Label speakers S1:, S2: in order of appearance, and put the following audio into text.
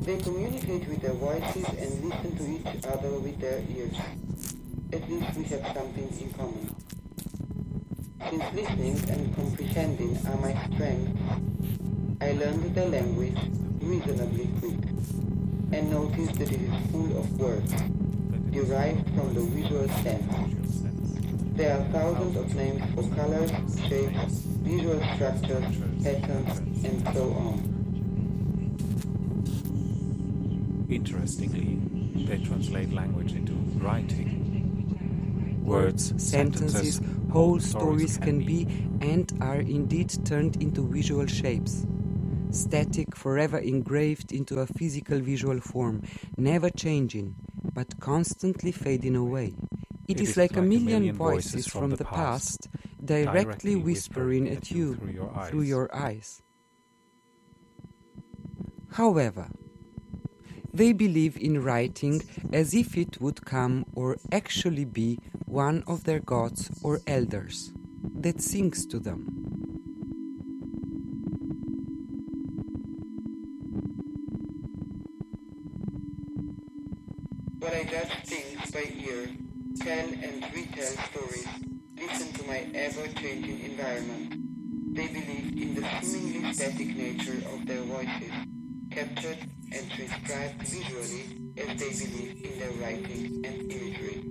S1: They communicate with their voices and listen to each other with their ears. At least we have something in common. Since listening and comprehending are my strengths, I learned the language reasonably quick and noticed that it is full of words derived from the visual sense. There are thousands of names for colors, shapes, visual structures, patterns, and so on.
S2: Interestingly, they translate language into writing. Words,
S3: sentences, whole stories can be and are indeed turned into visual shapes. Static, forever engraved into a physical visual form, never changing, but constantly fading away. It is like a million voices from the past, directly whispering at you through your eyes. However, they believe in writing as if it would come or actually be one of their gods or elders that sings to them.
S1: But I judge things by ear, tell and retell stories, listen to my ever-changing environment. They believe in the seemingly static nature of their voices, captured and transcribed visually as they believe in their writing and imagery.